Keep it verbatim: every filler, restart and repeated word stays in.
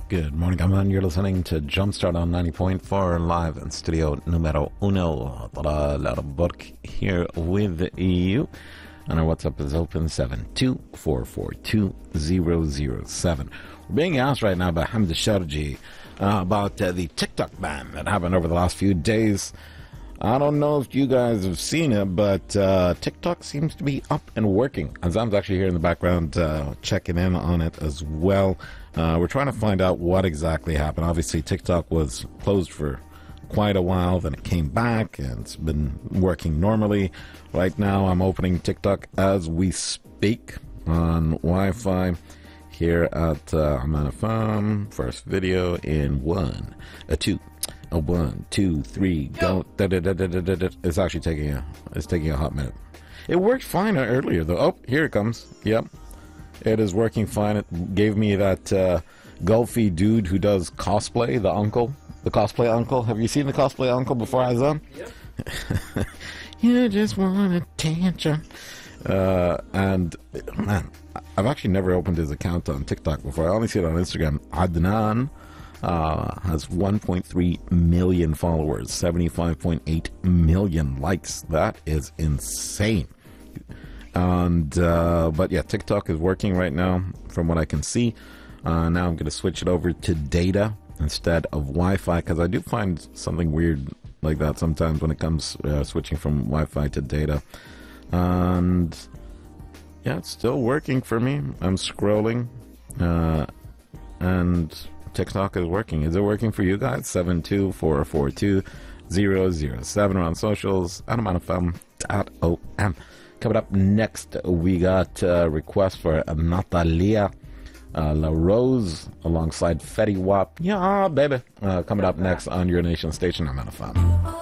Good morning, everyone. You're listening to Jumpstart on ninety point four live in studio numero uno. Talal Burk here with you. And our WhatsApp is open seven two four four two zero zero seven. We're being asked right now by Hamd Sharji uh, about uh, the TikTok ban that happened over the last few days. I don't know if you guys have seen it, but uh, TikTok seems to be up and working. Azam's actually here in the background uh, checking in on it as well. Uh, we're trying to find out what exactly happened. Obviously, TikTok was closed for quite a while, then it came back, and it's been working normally. Right now, I'm opening TikTok as we speak on Wi-Fi here at uh, Amman F M. First video in one, a two. A one, two, three, go. Da, da, da, da, da, da, da. It's actually taking a it's taking a hot minute. It worked fine earlier though. Oh, here it comes. Yep, it is working fine. It gave me that uh, Gulfy dude who does cosplay, the uncle, the cosplay uncle. Have you seen the cosplay uncle before, Azam? Yep. You just want attention. Uh, and man, I've actually never opened his account on TikTok before. I only see it on Instagram. Adnan. Uh, has one point three million followers, seventy-five point eight million likes. That is insane. And uh, but yeah, TikTok is working right now from what I can see. Uh, now I'm going to switch it over to data instead of Wi-Fi, because I do find something weird like that sometimes when it comes uh, switching from Wi-Fi to data. And yeah, it's still working for me. I'm scrolling uh, and TikTok is working. Is it working for you guys? seven two four four two zero zero seven on socials at amman f m dot o m. Coming up next, we got a request for Natalia uh, La Rose alongside Fetty Wap. Yeah, baby. Uh, coming up next on your nation station, Amman F M.